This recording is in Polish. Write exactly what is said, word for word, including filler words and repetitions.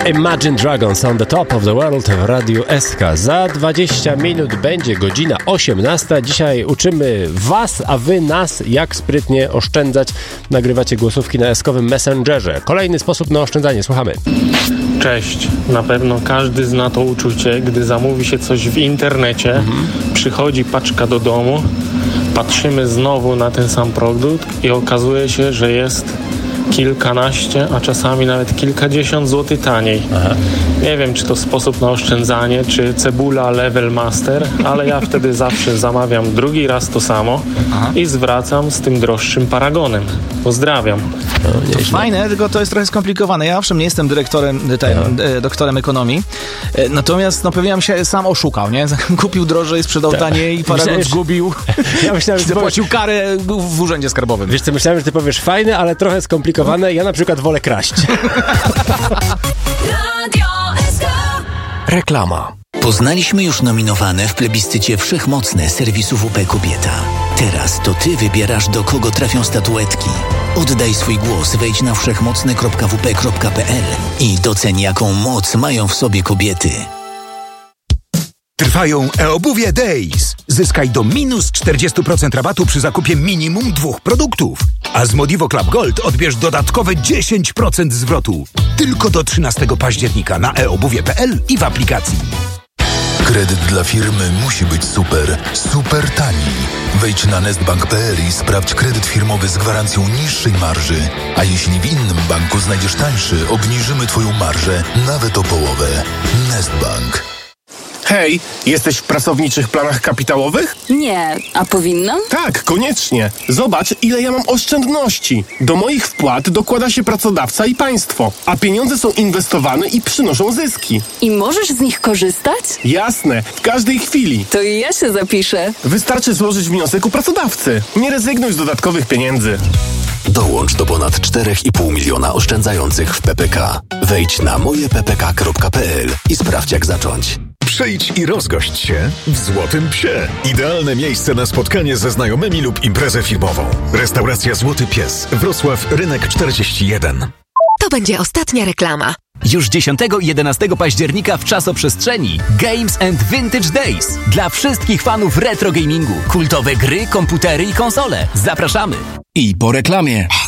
Imagine Dragons on the top of the world w Radiu S K. Za dwadzieścia minut będzie godzina osiemnasta. Dzisiaj uczymy was, a wy nas, jak sprytnie oszczędzać. Nagrywacie głosówki na eskowym Messengerze. Kolejny sposób na oszczędzanie. Słuchamy. Cześć. Na pewno każdy zna to uczucie, gdy zamówi się coś w internecie, mhm. przychodzi paczka do domu, patrzymy znowu na ten sam produkt i okazuje się, że jest kilkanaście, a czasami nawet kilkadziesiąt złotych taniej. Aha. Nie wiem, czy to sposób na oszczędzanie, czy cebula Level Master, ale ja wtedy zawsze zamawiam drugi raz to samo Aha. i zwracam z tym droższym paragonem. Pozdrawiam. No, to fajne, tylko to jest trochę skomplikowane. Ja owszem nie jestem dyrektorem, tutaj, e, doktorem ekonomii, e, natomiast no pewnie bym się sam oszukał, nie? Kupił drożej, sprzedał tak. taniej i paragon myślałem, zgubił. Ja myślałem, że zapłacił powiesz... karę w urzędzie skarbowym. Wiesz co, myślałem, że ty powiesz fajne, ale trochę skomplikowane. Ja na przykład wolę kraść. Reklama. Poznaliśmy już nominowane w plebiscycie wszechmocne serwisu W P Kobieta. Teraz to ty wybierasz, do kogo trafią statuetki. Oddaj swój głos, wejdź na wszechmocne kropka w p kropka p l i doceń, jaką moc mają w sobie kobiety. Trwają e-obuwie Days. Zyskaj do minus czterdzieści procent rabatu przy zakupie minimum dwóch produktów. A z Modivo Club Gold odbierz dodatkowe dziesięć procent zwrotu. Tylko do trzynastego października na e obuwie kropka p l i w aplikacji. Kredyt dla firmy musi być super, super tani. Wejdź na nestbank kropka p l i sprawdź kredyt firmowy z gwarancją niższej marży. A jeśli w innym banku znajdziesz tańszy, obniżymy twoją marżę nawet o połowę. Nestbank. Hej, jesteś w pracowniczych planach kapitałowych? Nie, a powinnam? Tak, koniecznie. Zobacz, ile ja mam oszczędności. Do moich wpłat dokłada się pracodawca i państwo, a pieniądze są inwestowane i przynoszą zyski. I możesz z nich korzystać? Jasne, w każdej chwili. To i ja się zapiszę. Wystarczy złożyć wniosek u pracodawcy. Nie rezygnuj z dodatkowych pieniędzy. Dołącz do ponad cztery i pół miliona oszczędzających w P P K. Wejdź na moje p p k kropka p l i sprawdź, jak zacząć. Przyjdź i rozgość się w Złotym Psie. Idealne miejsce na spotkanie ze znajomymi lub imprezę firmową. Restauracja Złoty Pies, Wrocław, Rynek czterdzieści jeden. To będzie ostatnia reklama. Już dziesiątego i jedenastego października w czasoprzestrzeni Games and Vintage Days. Dla wszystkich fanów retro gamingu. Kultowe gry, komputery i konsole. Zapraszamy. I po reklamie.